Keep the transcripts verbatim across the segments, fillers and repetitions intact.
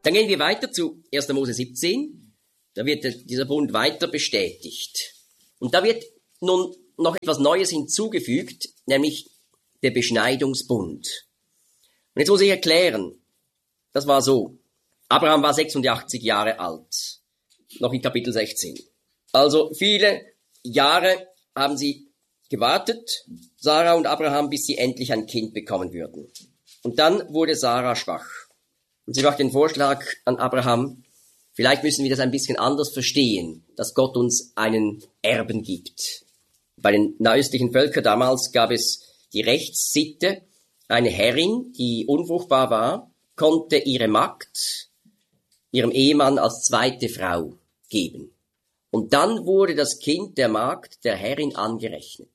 Dann gehen wir weiter zu erster Mose siebzehn. Da wird dieser Bund weiter bestätigt. Und da wird nun noch etwas Neues hinzugefügt, nämlich der Beschneidungsbund. Und jetzt muss ich erklären, das war so. Abraham war sechsundachtzig Jahre alt, noch in Kapitel sechzehn. Also viele Jahre haben sie gewartet, Sarah und Abraham, bis sie endlich ein Kind bekommen würden. Und dann wurde Sarah schwach. Und sie macht den Vorschlag an Abraham, vielleicht müssen wir das ein bisschen anders verstehen, dass Gott uns einen Erben gibt. Bei den nahöstlichen Völkern damals gab es die Rechtssitte, eine Herrin, die unfruchtbar war, konnte ihre Magd ihrem Ehemann als zweite Frau geben. Und dann wurde das Kind der Magd der Herrin angerechnet.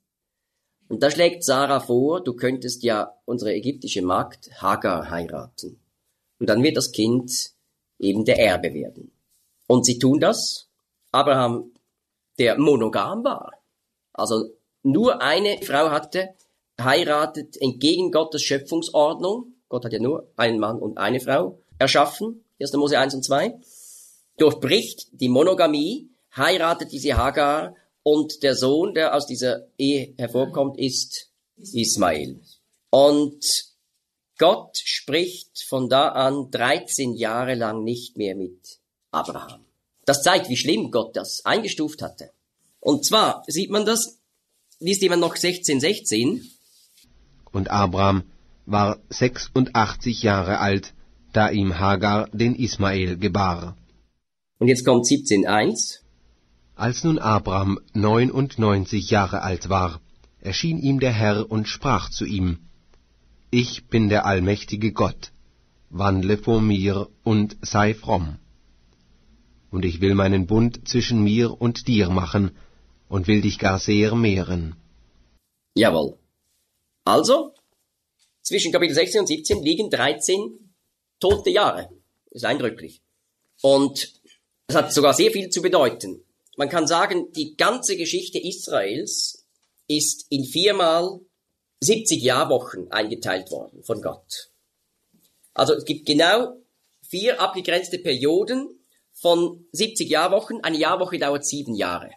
Und da schlägt Sarah vor, du könntest ja unsere ägyptische Magd Hagar heiraten. Und dann wird das Kind eben der Erbe werden. Und sie tun das. Abraham, der monogam war, also nur eine Frau hatte, heiratet entgegen Gottes Schöpfungsordnung. Gott hat ja nur einen Mann und eine Frau erschaffen. erster Mose eins und zwei. Durchbricht die Monogamie, heiratet diese Hagar und der Sohn, der aus dieser Ehe hervorkommt, ist Ismael. Und Gott spricht von da an dreizehn Jahre lang nicht mehr mit Abraham. Das zeigt, wie schlimm Gott das eingestuft hatte. Und zwar sieht man das, liest jemand noch sechzehn sechzehn. Und Abraham war sechsundachtzig Jahre alt, da ihm Hagar den Ismael gebar. Und jetzt kommt siebzehn eins. Als nun Abraham neunundneunzig Jahre alt war, erschien ihm der Herr und sprach zu ihm, Ich bin der allmächtige Gott, wandle vor mir und sei fromm. Und ich will meinen Bund zwischen mir und dir machen und will dich gar sehr mehren. Jawohl. Also, zwischen Kapitel sechzehn und siebzehn liegen dreizehn tote Jahre. Das ist eindrücklich. Und es hat sogar sehr viel zu bedeuten. Man kann sagen, die ganze Geschichte Israels ist in viermal siebzig Jahrwochen eingeteilt worden von Gott. Also es gibt genau vier abgegrenzte Perioden von siebzig Jahrwochen. Eine Jahrwoche dauert sieben Jahre.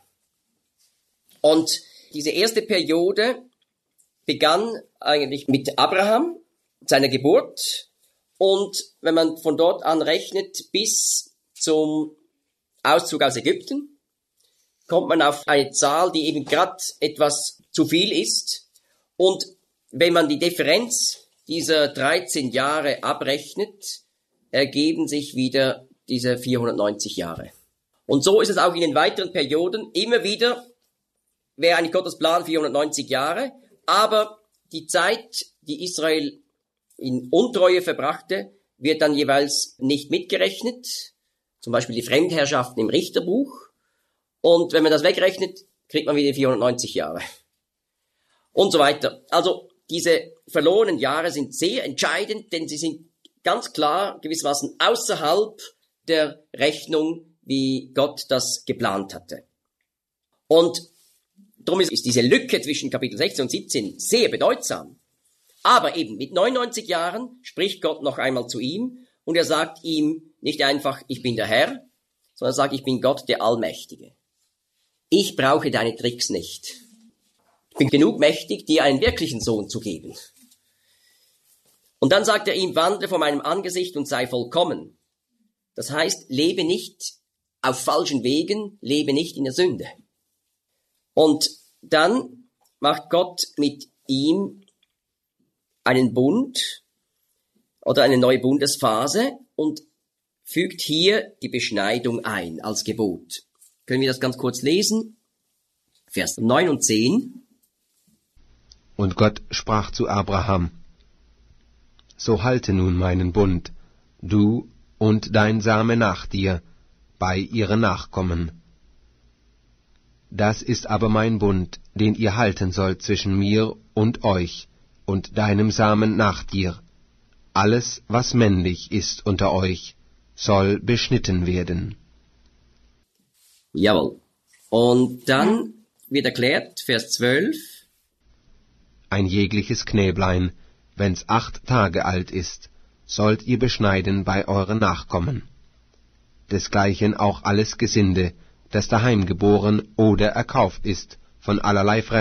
Und diese erste Periode begann eigentlich mit Abraham, seiner Geburt. Und wenn man von dort an rechnet bis zum Auszug aus Ägypten, kommt man auf eine Zahl, die eben gerade etwas zu viel ist. Und wenn man die Differenz dieser dreizehn Jahre abrechnet, ergeben sich wieder diese vierhundertneunzig Jahre. Und so ist es auch in den weiteren Perioden. Immer wieder wäre eigentlich Gottes Plan vierhundertneunzig Jahre, aber die Zeit, die Israel in Untreue verbrachte, wird dann jeweils nicht mitgerechnet. Zum Beispiel die Fremdherrschaften im Richterbuch. Und wenn man das wegrechnet, kriegt man wieder vierhundertneunzig Jahre. Und so weiter. Also diese verlorenen Jahre sind sehr entscheidend, denn sie sind ganz klar gewissermaßen außerhalb der Rechnung, wie Gott das geplant hatte. Und darum ist diese Lücke zwischen Kapitel sechzehn und siebzehn sehr bedeutsam. Aber eben mit neunundneunzig Jahren spricht Gott noch einmal zu ihm und er sagt ihm nicht einfach, ich bin der Herr, sondern er sagt, ich bin Gott, der Allmächtige. Ich brauche deine Tricks nicht. Ich bin genug mächtig, dir einen wirklichen Sohn zu geben. Und dann sagt er ihm, wandle vor meinem Angesicht und sei vollkommen. Das heißt, lebe nicht auf falschen Wegen, lebe nicht in der Sünde. Und dann macht Gott mit ihm einen Bund oder eine neue Bundesphase und fügt hier die Beschneidung ein als Gebot. Können wir das ganz kurz lesen? Vers neun und zehn. Und Gott sprach zu Abraham, so halte nun meinen Bund, du und dein Same nach dir, bei ihren Nachkommen. Das ist aber mein Bund, den ihr halten sollt zwischen mir und euch und deinem Samen nach dir. Alles, was männlich ist unter euch, soll beschnitten werden. Jawohl. Und dann wird erklärt, Vers zwölf. Ein jegliches Knäblein, wenn's acht Tage alt ist, sollt ihr beschneiden bei euren Nachkommen. Desgleichen auch alles Gesinde, das daheim geboren oder erkauft ist von allerlei